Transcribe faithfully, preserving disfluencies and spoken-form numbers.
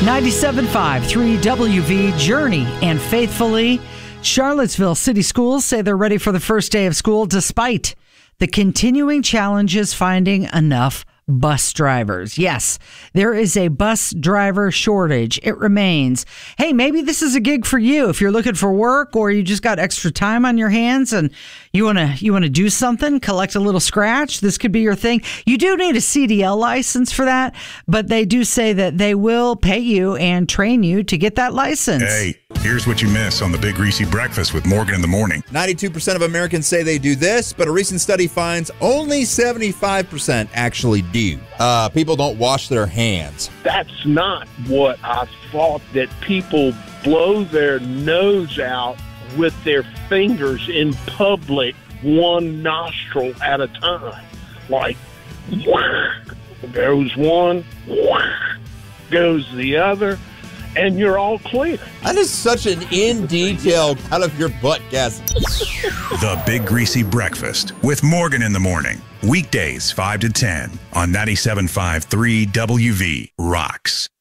ninety-seven point five, three W V, Journey and Faithfully. Charlottesville City Schools say they're ready for the first day of school despite the continuing challenges finding enough bus drivers. Yes, there is a bus driver shortage. It remains. Hey, maybe this is a gig for you if you're looking for work or you just got extra time on your hands and you want to you want to do something, collect a little scratch. This could be your thing. You do need a C D L license for that, but they do say that they will pay you and train you to get that license. Hey, here's what you miss on the Big Greasy Breakfast with Morgan in the Morning. ninety-two percent of Americans say they do this, but a recent study finds only seventy-five percent actually do. Uh, people don't wash their hands. That's not what I thought, that people blow their nose out with their fingers in public, one nostril at a time. Like, whack, goes one, whack, goes the other, and you're all clear. That is such an in-detail out of your butt guess. The Big Greasy Breakfast with Morgan in the Morning. Weekdays five to ten on ninety-seven point five, three W V Rocks.